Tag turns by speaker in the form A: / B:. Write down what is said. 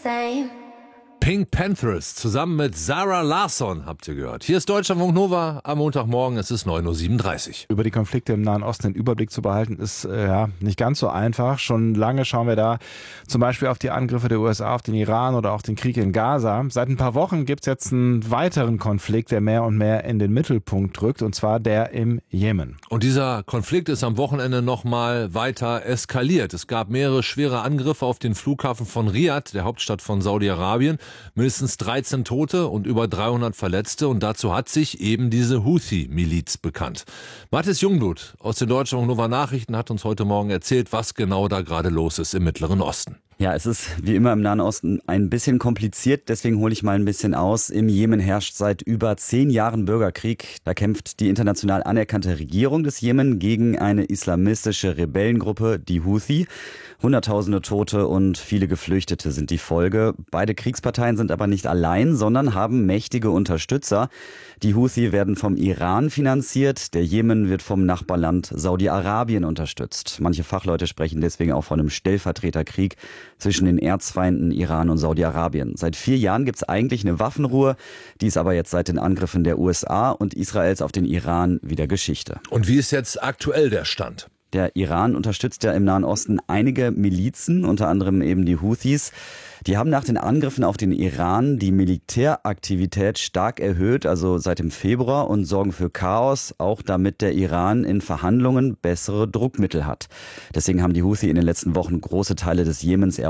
A: same.
B: Pink Panthers zusammen mit Zara Larsson habt ihr gehört. Hier ist Deutschlandfunk Nova am Montagmorgen, es ist 9:37 Uhr.
C: Über die Konflikte im Nahen Osten den Überblick zu behalten, ist nicht ganz so einfach. Schon lange schauen wir da zum Beispiel auf die Angriffe der USA auf den Iran oder auch den Krieg in Gaza. Seit ein paar Wochen gibt es jetzt einen weiteren Konflikt, der mehr und mehr in den Mittelpunkt rückt, und zwar der im Jemen.
B: Und dieser Konflikt ist am Wochenende nochmal weiter eskaliert. Es gab mehrere schwere Angriffe auf den Flughafen von Riad, der Hauptstadt von Saudi-Arabien. Mindestens 13 Tote und über 300 Verletzte. Und dazu hat sich eben diese Houthi-Miliz bekannt. Mathis Jungblut aus den Deutschlandfunk Nova Nachrichten hat uns heute Morgen erzählt, was genau da gerade los ist im Mittleren Osten.
D: Ja, es ist wie immer im Nahen Osten ein bisschen kompliziert, deswegen hole ich mal ein bisschen aus. Im Jemen herrscht seit über 10 Jahren Bürgerkrieg. Da kämpft die international anerkannte Regierung des Jemen gegen eine islamistische Rebellengruppe, die Houthi. Hunderttausende Tote und viele Geflüchtete sind die Folge. Beide Kriegsparteien sind aber nicht allein, sondern haben mächtige Unterstützer. Die Houthi werden vom Iran finanziert, der Jemen wird vom Nachbarland Saudi-Arabien unterstützt. Manche Fachleute sprechen deswegen auch von einem Stellvertreterkrieg zwischen den Erzfeinden Iran und Saudi-Arabien. Seit 4 Jahren gibt es eigentlich eine Waffenruhe, die ist aber jetzt seit den Angriffen der USA und Israels auf den Iran wieder Geschichte.
B: Und wie ist jetzt aktuell der Stand?
D: Der Iran unterstützt ja im Nahen Osten einige Milizen, unter anderem eben die Houthis. Die haben nach den Angriffen auf den Iran die Militäraktivität stark erhöht, also seit dem Februar, und sorgen für Chaos, auch damit der Iran in Verhandlungen bessere Druckmittel hat. Deswegen haben die Houthi in den letzten Wochen große Teile des Jemens